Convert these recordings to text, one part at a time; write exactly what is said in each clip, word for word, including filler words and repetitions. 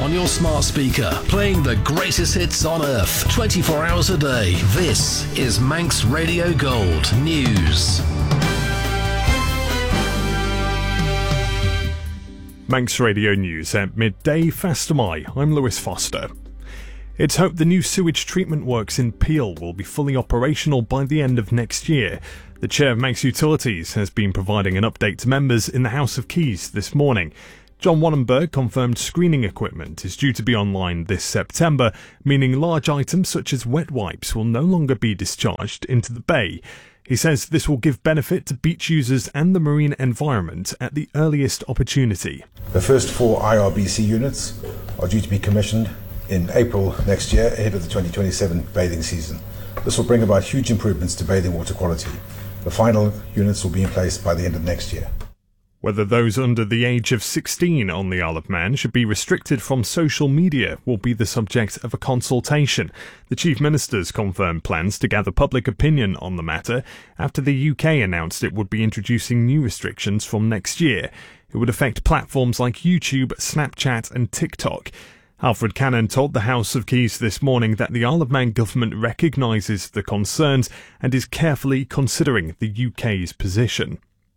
on your smart speaker, playing the greatest hits on earth, twenty-four hours a day. This is Manx Radio Gold News. Manx Radio News at midday, Fastamai. I'm Lewis Foster. It's hoped the new sewage treatment works in Peel will be fully operational by the end of next year. The chair of Manx Utilities has been providing an update to members in the House of Keys this morning. John Wannenberg confirmed screening equipment is due to be online this September, meaning large items such as wet wipes will no longer be discharged into the bay. He says this will give benefit to beach users and the marine environment at the earliest opportunity. The first four I R B C units are due to be commissioned in April next year, ahead of the twenty twenty-seven bathing season. This will bring about huge improvements to bathing water quality. The final units will be in place by the end of next year. Whether those under the age of sixteen on the Isle of Man should be restricted from social media will be the subject of a consultation. The Chief Minister's confirmed plans to gather public opinion on the matter after the U K announced it would be introducing new restrictions from next year. It would affect platforms like YouTube, Snapchat and TikTok. Alfred Cannon told the House of Keys this morning that the Isle of Man government recognises the concerns and is carefully considering the U K's position.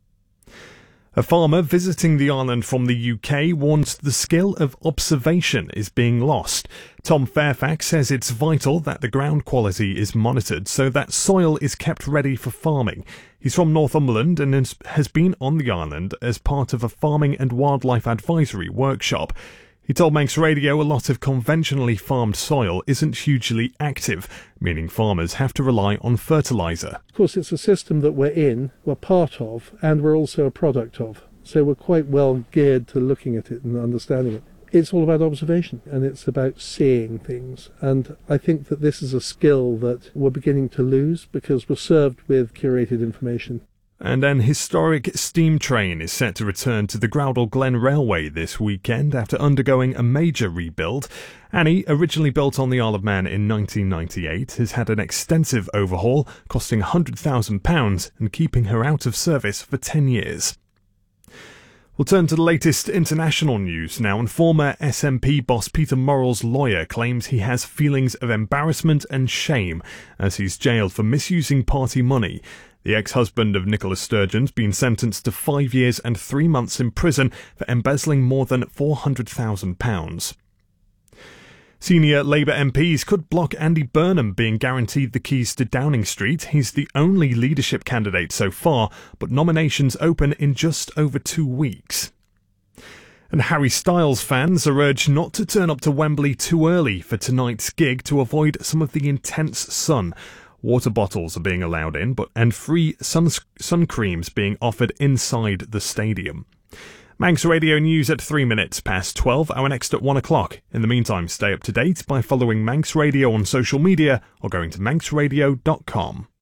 A farmer visiting the island from the U K warns the skill of observation is being lost. Tom Fairfax says it's vital that the ground quality is monitored so that soil is kept ready for farming. He's from Northumberland and has been on the island as part of a farming and wildlife advisory workshop. He told Manx Radio a lot of conventionally farmed soil isn't hugely active, meaning farmers have to rely on fertiliser. Of course, it's a system that we're in, we're part of, and we're also a product of. So we're quite well geared to looking at it and understanding it. It's all about observation, and it's about seeing things. And I think that this is a skill that we're beginning to lose because we're served with curated information. And an historic steam train is set to return to the Groudle Glen Railway this weekend after undergoing a major rebuild. Annie, originally built on the Isle of Man in nineteen ninety-eight, has had an extensive overhaul, costing one hundred thousand pounds and keeping her out of service for ten years. We'll turn to the latest international news now, and former S N P boss Peter Murrell's lawyer claims he has feelings of embarrassment and shame as he's jailed for misusing party money. The ex-husband of Nicola Sturgeon's been sentenced to five years and three months in prison for embezzling more than four hundred thousand pounds. Senior Labour M Ps could block Andy Burnham being guaranteed the keys to Downing Street. He's the only leadership candidate so far, but nominations open in just over two weeks. And Harry Styles fans are urged not to turn up to Wembley too early for tonight's gig to avoid some of the intense sun. Water bottles are being allowed in, but and free sun, sun creams being offered inside the stadium. Manx Radio News at three minutes past twelve, our next at one o'clock. In the meantime, stay up to date by following Manx Radio on social media or going to manx radio dot com.